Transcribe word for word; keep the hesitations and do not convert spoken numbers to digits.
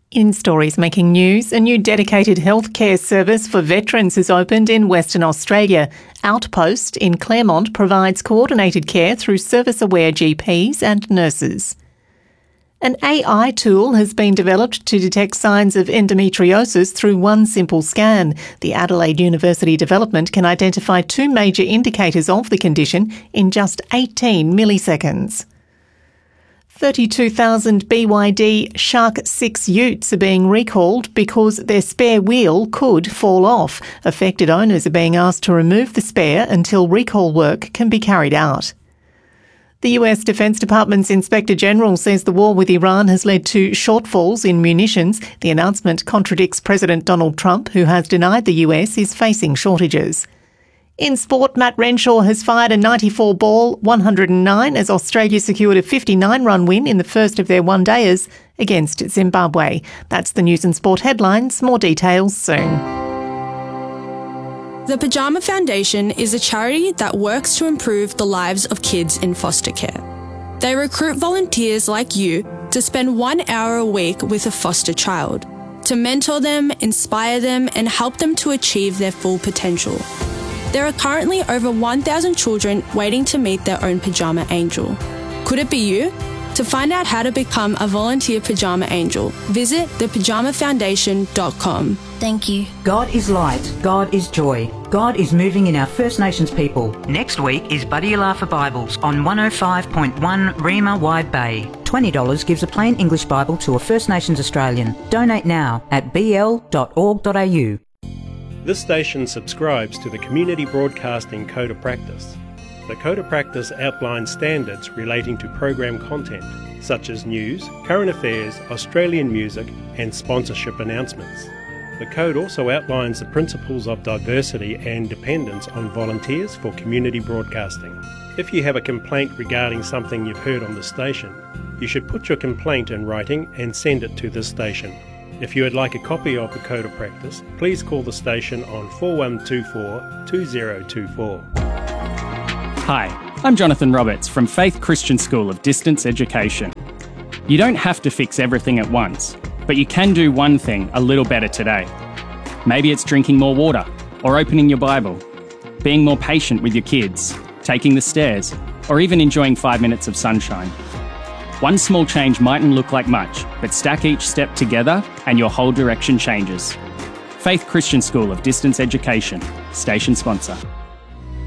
In stories making news, a new dedicated healthcare service for veterans has opened in Western Australia. Outpost in Claremont provides coordinated care through service-aware G Ps and nurses. An A I tool has been developed to detect signs of endometriosis through one simple scan. The Adelaide University development can identify two major indicators of the condition in just eighteen milliseconds. thirty-two thousand B Y D Shark six utes are being recalled because their spare wheel could fall off. Affected owners are being asked to remove the spare until recall work can be carried out. The U S Defence Department's Inspector General says the war with Iran has led to shortfalls in munitions. The announcement contradicts President Donald Trump, who has denied the U S is facing shortages. In sport, Matt Renshaw has fired a ninety-four ball, one hundred nine as Australia secured a fifty-nine run win in the first of their one-dayers against Zimbabwe. That's the news and sport headlines. More details soon. The Pyjama Foundation is a charity that works to improve the lives of kids in foster care. They recruit volunteers like you to spend one hour a week with a foster child, to mentor them, inspire them, and help them to achieve their full potential. There are currently over one thousand children waiting to meet their own pyjama angel. Could it be you? To find out how to become a volunteer pyjama angel, visit the pyjama foundation dot com. Thank you. God is light. God is joy. God is moving in our First Nations people. Next week is Buddy Alafa Bibles on one oh five point one Rima Wide Bay. twenty dollars gives a plain English Bible to a First Nations Australian. Donate now at b l dot org dot a u. This station subscribes to the Community Broadcasting Code of Practice. The Code of Practice outlines standards relating to program content, such as news, current affairs, Australian music, and sponsorship announcements. The Code also outlines the principles of diversity and dependence on volunteers for community broadcasting. If you have a complaint regarding something you've heard on the station, you should put your complaint in writing and send it to this station. If you would like a copy of the Code of Practice, please call the station on four one two four, two zero two four. Hi, I'm Jonathan Roberts from Faith Christian School of Distance Education. You don't have to fix everything at once, but you can do one thing a little better today. Maybe it's drinking more water, or opening your Bible, being more patient with your kids, taking the stairs, or even enjoying five minutes of sunshine. One small change mightn't look like much, but stack each step together and your whole direction changes. Faith Christian School of Distance Education, station sponsor.